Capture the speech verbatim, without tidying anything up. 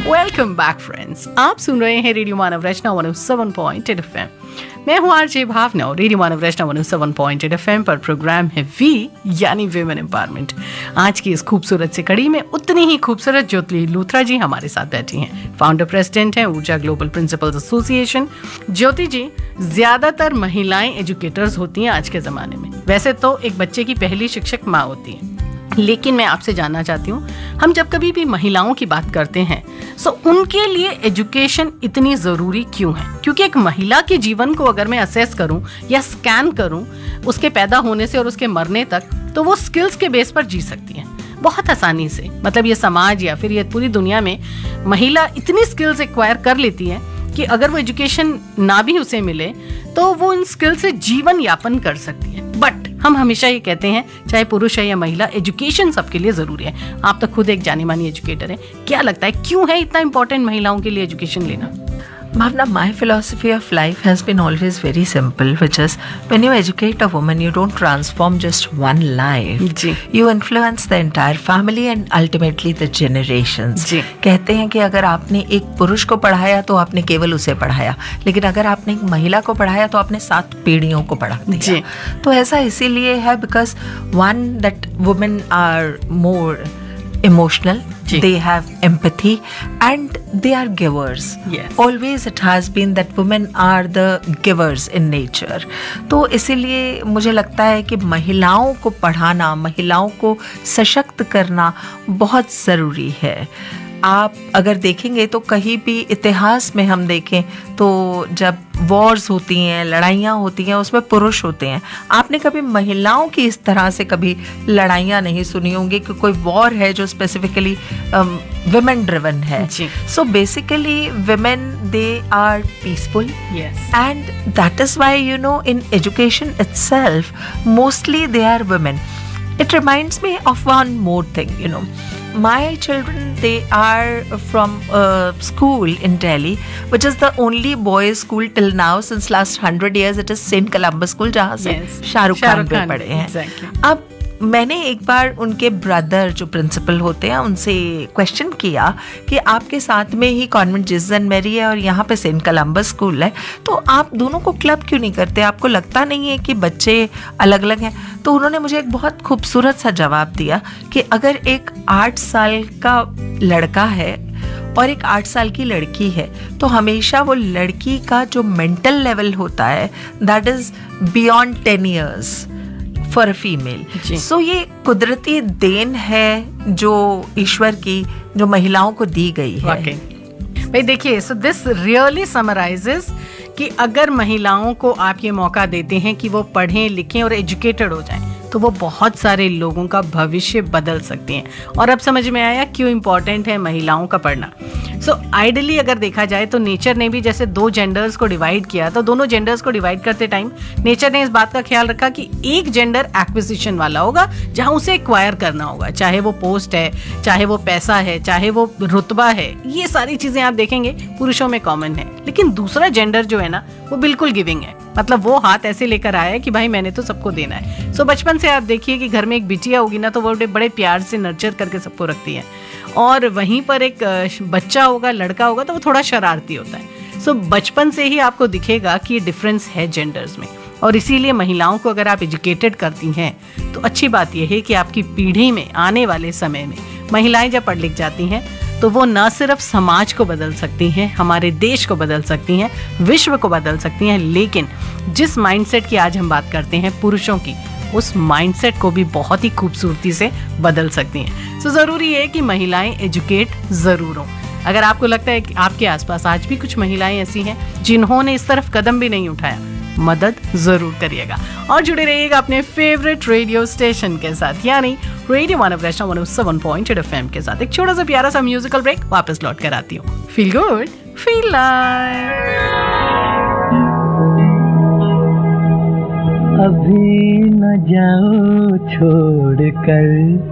Welcome back friends, आप सुन रहे हैं रेडियो मानव रचना one O seven point eight FM. मैं हूं आरजे भावना और रेडियो मानव रचना one O seven point eight FM पर प्रोग्राम है वी यानी विमेन एम्पावरमेंट। आज की इस खूबसूरत से कड़ी में उतनी ही खूबसूरत ज्योति लूथरा जी हमारे साथ बैठी हैं। फाउंडर प्रेसिडेंट हैं ऊर्जा ग्लोबल प्रिंसिपल्स एसोसिएशन। ज्योति जी, ज्यादातर महिलाएं एजुकेटर्स होती हैं आज के जमाने में। वैसे तो एक बच्चे की पहली शिक्षक माँ होती है, लेकिन मैं आपसे जानना चाहती हूँ, हम जब कभी भी महिलाओं की बात करते हैं तो उनके लिए एजुकेशन इतनी ज़रूरी क्यों है? क्योंकि एक महिला के जीवन को अगर मैं असेस करूँ या स्कैन करूँ उसके पैदा होने से और उसके मरने तक, तो वो स्किल्स के बेस पर जी सकती है बहुत आसानी से। मतलब ये समाज या फिर ये पूरी दुनिया में महिला इतनी स्किल्स एक्वायर कर लेती है कि अगर वो एजुकेशन ना भी उसे मिले तो वो इन स्किल से जीवन यापन कर सकती है। बट हम हमेशा ये कहते हैं, चाहे पुरुष है या महिला, एजुकेशन सबके लिए जरूरी है। आप तो खुद एक जानी मानी एजुकेटर हैं, क्या लगता है क्यों है इतना इंपॉर्टेंट महिलाओं के लिए एजुकेशन लेना? Bhavna, my philosophy of life has been always very simple, which is when you educate a woman, you don't transform just one life. Ji. You influence the entire family and ultimately the generations. जी. कहते हैं कि अगर आपने एक पुरुष को पढ़ाया तो आपने केवल उसे पढ़ाया, लेकिन अगर आपने एक महिला को पढ़ाया तो आपने सात पीढ़ियों को पढ़ा दिया. जी. तो ऐसा इसीलिए है because one that women are more emotional, ji. they have empathy and they are givers. Yes. Always it has been that women are the givers in nature. तो इसीलिए मुझे लगता है कि महिलाओं को पढ़ाना, महिलाओं को सशक्त करना बहुत ज़रूरी है। आप अगर देखेंगे तो कहीं भी इतिहास में हम देखें तो जब वॉर्स होती हैं, लड़ाइयाँ होती हैं, उसमें पुरुष होते हैं। आपने कभी महिलाओं की इस तरह से कभी लड़ाइयाँ नहीं सुनी होंगी कि कोई वॉर है जो स्पेसिफिकली विमेन ड्रिवन है। So basically women they are peaceful and that is why you know in education itself mostly they are women. It reminds me of one more thing, you know. My children, they are from a school in Delhi, which is the only boys' school till now since last hundred years. It is Saint Columbus School, जहाँ से शाहरुख खान पे पढ़े हैं. Exactly. अब मैंने एक बार उनके brother जो प्रिंसिपल होते हैं उनसे क्वेश्चन किया कि आपके साथ में ही कॉन्वेंट जीसस एंड मैरी है और यहाँ पे सेंट कोलंबस स्कूल है, तो आप दोनों को क्लब क्यों नहीं करते? आपको लगता नहीं है कि बच्चे अलग अलग हैं? तो उन्होंने मुझे एक बहुत खूबसूरत सा जवाब दिया कि अगर एक आठ साल का लड़का है और एक आठ साल की लड़की है तो हमेशा वो लड़की का जो मेंटल लेवल होता है that is beyond ten years for a female. सो ये कुदरती देन है जो ईश्वर की, जो महिलाओं को दी गई है. okay. भाई देखिए, सो दिस रियली समराइजेस कि अगर महिलाओं को आप ये मौका देते हैं कि वो पढ़ें, लिखें और एजुकेटेड हो जाएं, तो वो बहुत सारे लोगों का भविष्य बदल सकती हैं. और अब समझ में आया क्यों इम्पोर्टेंट है महिलाओं का पढ़ना. सो so, आइडली अगर देखा जाए तो नेचर ने भी जैसे दो जेंडर्स को डिवाइड किया, तो दोनों जेंडर्स को डिवाइड करते टाइम नेचर ने इस बात का ख्याल रखा कि एक जेंडर एक्विजिशन वाला होगा जहां उसे एक्वायर करना होगा, चाहे वो पोस्ट है, चाहे वो पैसा है, चाहे वो रुतबा है. ये सारी चीजें आप देखेंगे पुरुषों में कॉमन है. लेकिन दूसरा जेंडर जो है ना, वो बिल्कुल गिविंग है. मतलब वो हाथ ऐसे लेकर आया है कि भाई मैंने तो सबको देना है. सो so, बचपन से आप देखिए कि घर में एक बिटिया होगी ना, तो वो बड़े प्यार से नर्चर करके सबको रखती है. और वहीं पर एक बच्चा होगा, लड़का होगा, तो वो थोड़ा शरारती होता है. सो so, बचपन से ही आपको दिखेगा कि ये डिफरेंस है जेंडर्स में. और इसीलिए महिलाओं को अगर आप एजुकेटेड करती हैं तो अच्छी बात यह है कि आपकी पीढ़ी में, आने वाले समय में महिलाएं जब पढ़ लिख जाती हैं तो वो न सिर्फ समाज को बदल सकती हैं, हमारे देश को बदल सकती हैं, विश्व को बदल सकती हैं, लेकिन जिस माइंडसेट की आज हम बात करते हैं पुरुषों की, उस माइंडसेट को भी बहुत ही खूबसूरती से बदल सकती हैं. सो ज़रूरी है कि महिलाएं एजुकेट ज़रूर हों. अगर आपको लगता है कि आपके आसपास आज भी कुछ महिलाएं ऐसी हैं जिन्होंने इस तरफ कदम भी नहीं उठाया, मदद ज़रूर करिएगा. और जुड़े रहिएगा अपने फेवरेट रेडियो स्टेशन के साथ, यानी रेडियो मानव रचना one O seven point eight FM के साथ. एक छोटा सा प्यारा सा म्यूजिकल ब्रेक, वापस लौट कर आती हूँ. Feel good, feel like. अभी न जाओ छोड़ कर